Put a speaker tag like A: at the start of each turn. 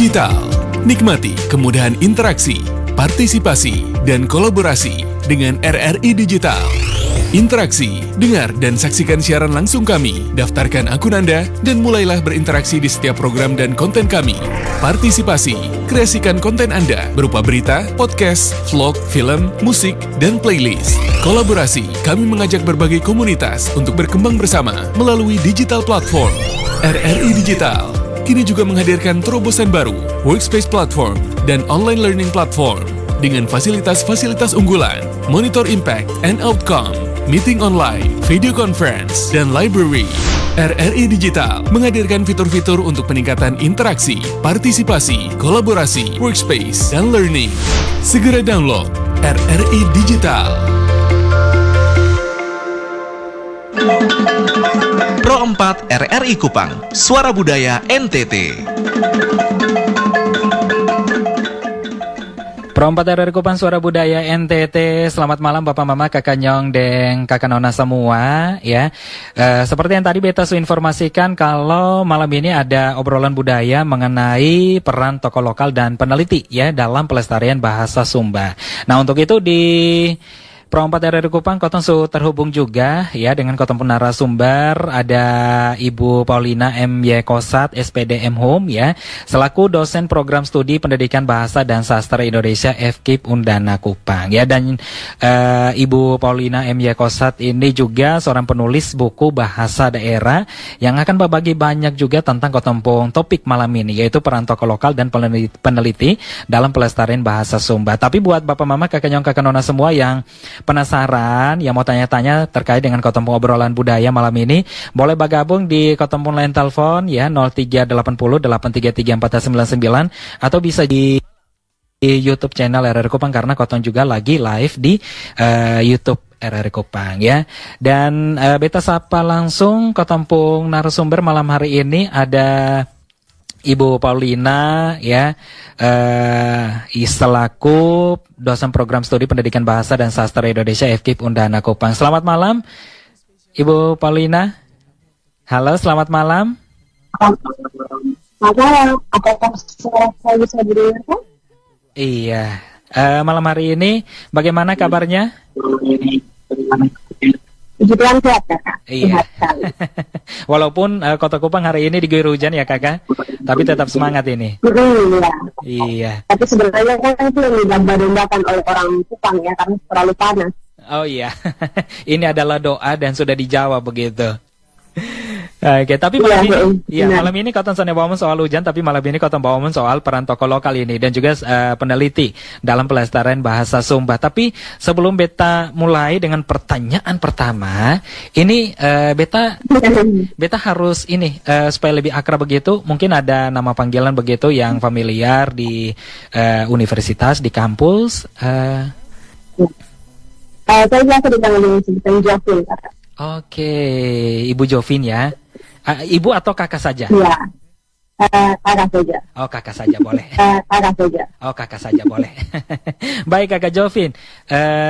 A: Digital. Nikmati kemudahan interaksi, partisipasi, dan kolaborasi dengan RRI Digital. Interaksi, dengar dan saksikan siaran langsung kami, daftarkan akun Anda, dan mulailah berinteraksi di setiap program dan konten kami. Partisipasi, kreasikan konten Anda berupa berita, podcast, vlog, film, musik, dan playlist. Kolaborasi, kami mengajak berbagai komunitas untuk berkembang bersama melalui digital platform. RRI Digital kini juga menghadirkan terobosan baru, workspace platform, dan online learning platform dengan fasilitas-fasilitas unggulan, monitor impact and outcome, meeting online, video conference, dan library. RRI Digital menghadirkan fitur-fitur untuk peningkatan interaksi, partisipasi, kolaborasi, workspace, dan learning. Segera download RRI Digital.
B: Pro 4 RRI Kupang, Suara Budaya NTT.
C: Pro 4 RRI Kupang, Suara Budaya NTT. Selamat malam Bapak Mama, Kakak Nyong, dan Kakak Nona semua ya. Seperti yang tadi Beta su informasikan, kalau malam ini ada obrolan budaya mengenai peran tokoh lokal dan peneliti ya dalam pelestarian bahasa Sumba. Nah, untuk itu di Pro 4 RRI Kupang, Kotong su terhubung juga ya dengan Kotong narasumber, ada Ibu Paulina M. Y. Kosat, SPD M. Hum ya, selaku dosen program studi pendidikan bahasa dan sastra Indonesia FKIP Undana Kupang ya, dan Ibu Paulina M. Y. Kosat ini juga seorang penulis buku bahasa daerah yang akan berbagi banyak juga tentang Kotompong topik malam ini, yaitu peran tokoh lokal dan peneliti dalam pelestarian bahasa Sumba. Tapi buat Bapak Mama, Kakak Nyong, Kakak Nona semua yang penasaran, yang mau tanya-tanya terkait dengan Kotompong obrolan budaya malam ini, boleh bergabung di Kotompong line telepon ya 0380 833 4999 atau bisa di YouTube channel RRI Kupang, karena Kotong juga lagi live di YouTube RRI Kupang ya. Dan Beta sapa langsung Kotompong narasumber malam hari ini, ada Ibu Paulina ya, selaku dosen program studi pendidikan bahasa dan sastra Indonesia FKIP Undana Kupang. Selamat malam Ibu Paulina. Halo, selamat malam.
D: Selamat malam. Apakah saya bisa didengarkan?
C: Iya. Malam hari ini bagaimana kabarnya?
D: Puji Tuhan sehat, Kakak.
C: Iya. Walaupun Kota Kupang hari ini diguyur hujan ya Kakak, tapi tetap semangat ini.
D: Iya.
C: Iya.
D: Tapi sebenarnya kan itu yang digambar-gambarkan oleh orang Kupang ya, karena terlalu panas.
C: Oh iya. Ini adalah doa dan sudah dijawab begitu. Oke, tapi malam malam ini Koton sana bawa soal hujan, tapi malam ini Koton bawa soal peran tokoh lokal ini dan juga peneliti dalam pelestarian bahasa Sumba. Tapi sebelum Beta mulai dengan pertanyaan pertama, ini Beta harus ini supaya lebih akrab begitu, mungkin ada nama panggilan begitu yang familiar di universitas, di kampus.
D: Saya biasa dipanggil sebutan Jovin, Kakak.
C: Oke, Ibu Jovin ya. Ibu atau kakak saja?
D: Iya, kakak saja.
C: Oh, kakak saja boleh.
D: Kakak saja.
C: Oh, kakak saja boleh. Baik, Kakak Jovin.